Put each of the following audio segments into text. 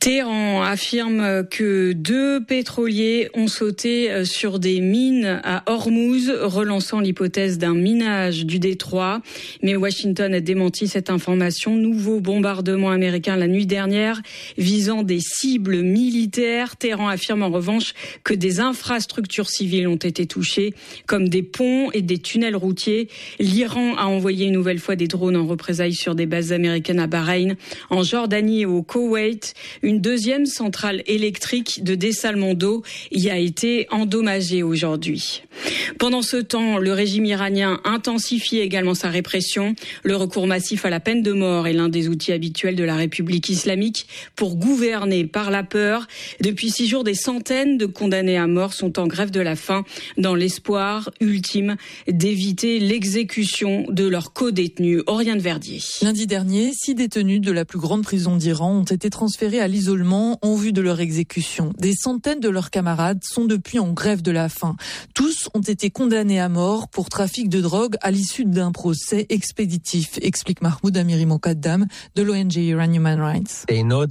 Téhéran affirme que 2 pétroliers ont sauté sur des mines à Hormuz, relançant l'hypothèse d'un minage du détroit. Mais Washington a démenti cette information. Nouveau bombardement américain la nuit dernière visant des cibles militaires. Téhéran affirme en revanche que des infrastructures civiles ont été touchées, comme des ponts et des tunnels routiers. L'Iran a envoyé une nouvelle fois des drones en représailles sur des bases américaines à Bahreïn, en Jordanie et au Koweït. Une deuxième centrale électrique de dessalement d'eau y a été endommagée aujourd'hui. Pendant ce temps, le régime iranien intensifie également sa répression. Le recours massif à la peine de mort est l'un des outils habituels de la République islamique pour gouverner par la peur. Depuis 6 jours, des centaines de condamnés à mort sont en grève de la faim dans l'espoir ultime d'éviter l'exécution de leurs co-détenus. Oriane Verdier. Lundi dernier, 6 détenus de la plus grande prison d'Iran ont été transférés à l'isolement en vue de leur exécution. Des centaines de leurs camarades sont depuis en grève de la faim. Tous ont été condamnés à mort pour trafic de drogue à l'issue d'un procès expéditif, explique Mahmoud Amiri Mokaddam de l'ONG Iran Human Rights.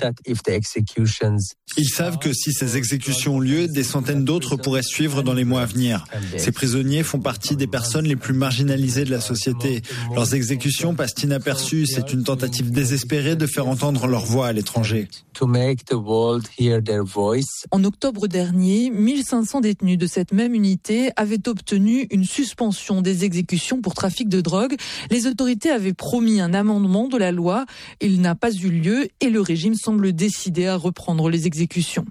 Ils savent que si ces exécutions ont lieu, des centaines d'autres pourraient suivre dans les mois à venir. Ces prisonniers font partie des personnes les plus marginalisées de la société. Leurs exécutions passent inaperçues. C'est une tentative désespérée de faire entendre leur voix à l'étranger. En octobre dernier, 1500 détenus de cette même unité avaient obtenu une suspension des exécutions pour trafic de drogue. Les autorités avaient promis un amendement de la loi. Il n'a pas eu lieu et le régime semble décidé à reprendre les exécutions.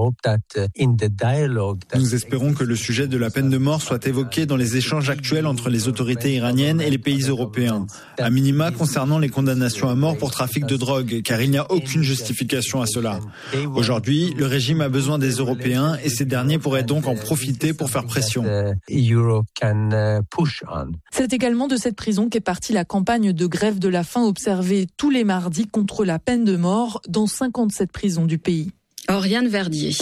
Nous espérons que le sujet de la peine de mort soit évoqué dans les échanges actuels entre les autorités iraniennes et les pays européens. À minima concernant les condamnations à mort pour trafic de drogue, car il n'y a aucune justification à cela. Aujourd'hui, le régime a besoin des Européens et ces derniers pourraient donc en profiter pour faire pression. C'est également de cette prison qu'est partie la campagne de grève de la faim observée tous les mardis contre la peine de mort dans 57 prisons du pays. Oriane Verdier.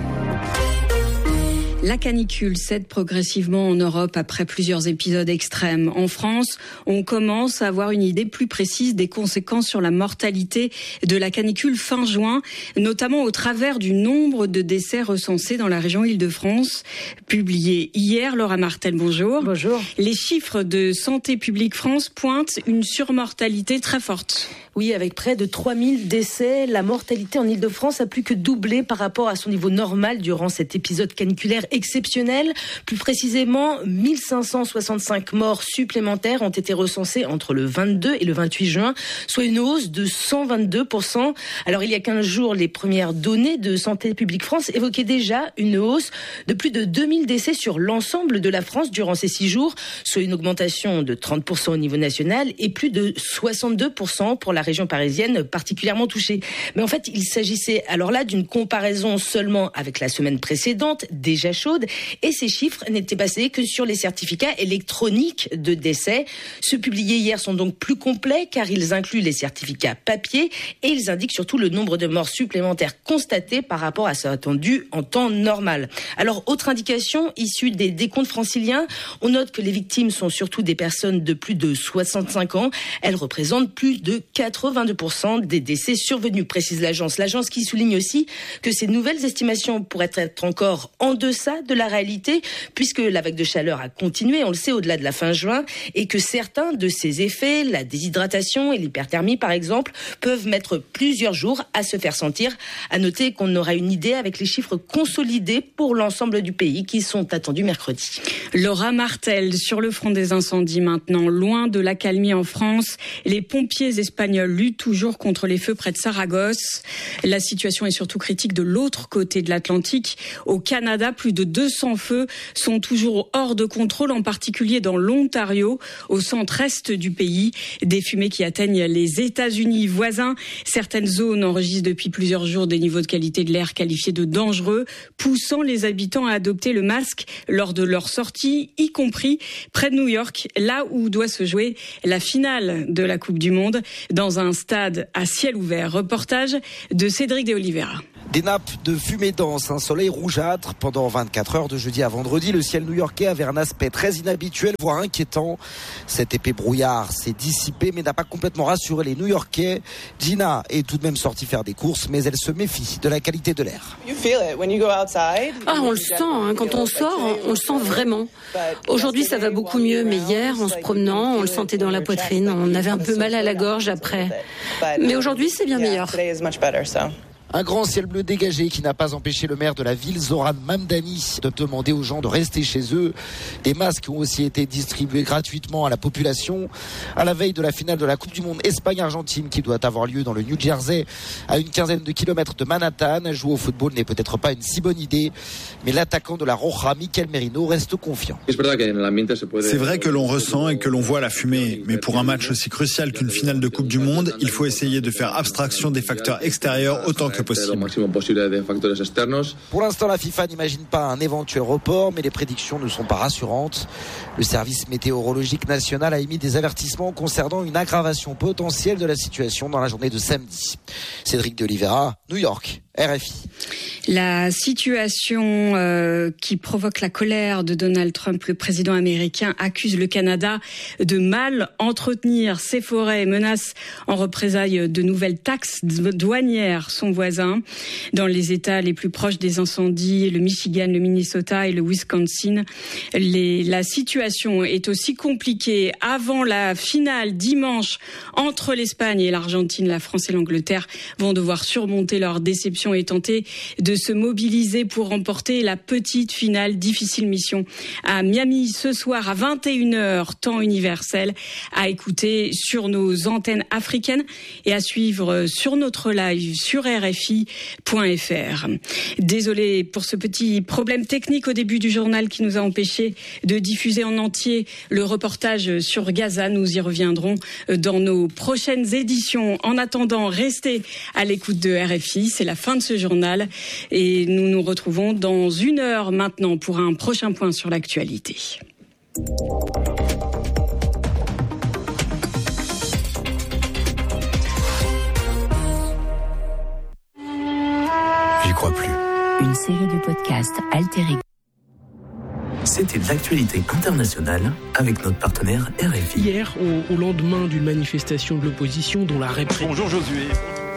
La canicule cède progressivement en Europe après plusieurs épisodes extrêmes. En France, on commence à avoir une idée plus précise des conséquences sur la mortalité de la canicule fin juin, notamment au travers du nombre de décès recensés dans la région Île-de-France. Publié hier, Laura Martel, bonjour. Bonjour. Les chiffres de Santé publique France pointent une surmortalité très forte. Oui, avec près de 3000 décès, la mortalité en Île-de-France a plus que doublé par rapport à son niveau normal durant cet épisode caniculaire exceptionnel. Plus précisément, 1565 morts supplémentaires ont été recensés entre le 22 et le 28 juin, soit une hausse de 122%. Alors, il y a 15 jours, les premières données de Santé publique France évoquaient déjà une hausse de plus de 2000 décès sur l'ensemble de la France durant ces 6 jours, soit une augmentation de 30% au niveau national et plus de 62% pour la région parisienne particulièrement touchée. Mais en fait, il s'agissait alors là d'une comparaison seulement avec la semaine précédente, déjà chaude, et ces chiffres n'étaient basés que sur les certificats électroniques de décès. Ceux publiés hier sont donc plus complets car ils incluent les certificats papier et ils indiquent surtout le nombre de morts supplémentaires constatés par rapport à ce attendu en temps normal. Alors, autre indication issue des décomptes franciliens, on note que les victimes sont surtout des personnes de plus de 65 ans. Elles représentent plus de 82% des décès survenus, précise l'agence. L'agence qui souligne aussi que ces nouvelles estimations pourraient être encore en deçà de la réalité, puisque la vague de chaleur a continué, on le sait, au-delà de la fin juin, et que certains de ces effets, la déshydratation et l'hyperthermie par exemple, peuvent mettre plusieurs jours à se faire sentir. À noter qu'on aura une idée avec les chiffres consolidés pour l'ensemble du pays qui sont attendus mercredi. Laura Martel, sur le front des incendies maintenant, loin de l'accalmie en France, les pompiers espagnols luttent toujours contre les feux près de Saragosse. La situation est surtout critique de l'autre côté de l'Atlantique. Au Canada, plus de 200 feux sont toujours hors de contrôle, en particulier dans l'Ontario, au centre-est du pays. Des fumées qui atteignent les États-Unis voisins. Certaines zones enregistrent depuis plusieurs jours des niveaux de qualité de l'air qualifiés de dangereux, poussant les habitants à adopter le masque lors de leur sortie, y compris près de New York, là où doit se jouer la finale de la Coupe du Monde, dans un stade à ciel ouvert. Reportage de Cédric de Oliveira. Des nappes de fumée dense, un soleil rougeâtre. Pendant 24 heures de jeudi à vendredi, le ciel new-yorkais avait un aspect très inhabituel, voire inquiétant. Cet épais brouillard s'est dissipé, mais n'a pas complètement rassuré les New-Yorkais. Gina est tout de même sortie faire des courses, mais elle se méfie de la qualité de l'air. On le sent, quand on sort, on le sent vraiment. Aujourd'hui, ça va beaucoup mieux, mais hier, en se promenant, on le sentait dans la poitrine. On avait un peu mal à la gorge après. Mais aujourd'hui, c'est bien meilleur. Un grand ciel bleu dégagé qui n'a pas empêché le maire de la ville, Zoran Mamdani, de demander aux gens de rester chez eux. Des masques ont aussi été distribués gratuitement à la population à la veille de la finale de la Coupe du Monde Espagne-Argentine qui doit avoir lieu dans le New Jersey à une quinzaine de kilomètres de Manhattan. Jouer au football n'est peut-être pas une si bonne idée, mais l'attaquant de la Roja, Mikel Merino, reste confiant. C'est vrai que l'on ressent et que l'on voit la fumée, mais pour un match aussi crucial qu'une finale de Coupe du Monde, il faut essayer de faire abstraction des facteurs extérieurs autant que possible. Pour l'instant, la FIFA n'imagine pas un éventuel report, mais les prédictions ne sont pas rassurantes. Le service météorologique national a émis des avertissements concernant une aggravation potentielle de la situation dans la journée de samedi. Cédric de Oliveira, New York, RFI. La situation qui provoque la colère de Donald Trump, le président américain, accuse le Canada de mal entretenir ses forêts et menace en représailles de nouvelles taxes douanières son voisin. Dans les États les plus proches des incendies, le Michigan, le Minnesota et le Wisconsin, la situation est aussi compliquée. Avant la finale dimanche entre l'Espagne et l'Argentine, la France et l'Angleterre vont devoir surmonter leur déception et tenter de se mobiliser pour remporter la petite finale. Difficile mission à Miami ce soir à 21h, temps universel, à écouter sur nos antennes africaines et à suivre sur notre live sur RFI.fr. Désolé pour ce petit problème technique au début du journal qui nous a empêché de diffuser en entier le reportage sur Gaza. Nous y reviendrons dans nos prochaines éditions. En attendant, restez à l'écoute de RFI. C'est la fin de ce journal et nous nous retrouvons dans 1 heure maintenant pour un prochain point sur l'actualité. J'y crois plus. Une série de podcasts Alter Ego. C'était l'actualité internationale avec notre partenaire RFI. Hier, au lendemain d'une manifestation de l'opposition dont la répression... Bonjour Josué.